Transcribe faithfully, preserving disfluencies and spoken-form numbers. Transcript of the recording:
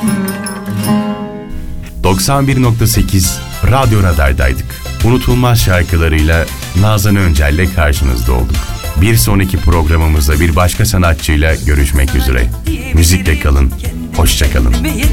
doksan bir nokta sekiz Radyo Radar'daydık. Unutulmaz şarkılarıyla Nazan Öncel'le karşınızda olduk. Bir sonraki programımızda bir başka sanatçıyla görüşmek üzere. Müzikle kalın, hoşça kalın.